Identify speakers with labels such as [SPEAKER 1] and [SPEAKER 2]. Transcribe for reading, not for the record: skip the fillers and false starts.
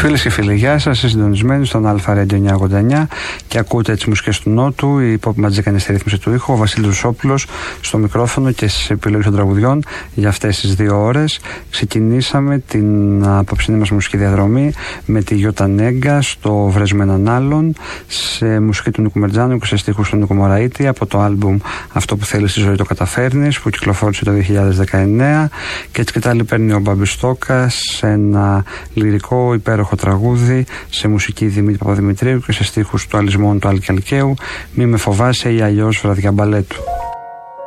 [SPEAKER 1] Φίλες και φίλοι, γεια σας. Είστε συντονισμένοι στον Αλφα Radio 989 και ακούτε τις μουσικές του Νότου. Η Pop Magic είναι στη ρύθμιση του ήχου. Ο Βασίλης Ρουσόπουλος στο μικρόφωνο και στις επιλογές των τραγουδιών για αυτές τις 2 ώρες. Ξεκινήσαμε την απόψινή μας μουσική διαδρομή με τη Γιώτα Νέγκα στο Βρέσουμε έναν άλλον, σε μουσική του Νίκου Μερτζάνου και σε στίχους του Νίκου Μωραήτη από το άλμπουμ Αυτό που θέλεις στη ζωή το καταφέρνεις, που κυκλοφόρησε το 2019. Και έτσι και τα άλλη παίρνει ο Μπάμπης Στόκας σε ένα λυρικό υπέροχο τραγούδι, σε μουσική Δημήτρη Παπαδημητρίου και σε στίχους του Αλυσμόνου του Άλκη Αλκαίου, Μη με φοβάσαι ή αλλιώς Βραδιά μπαλέτου.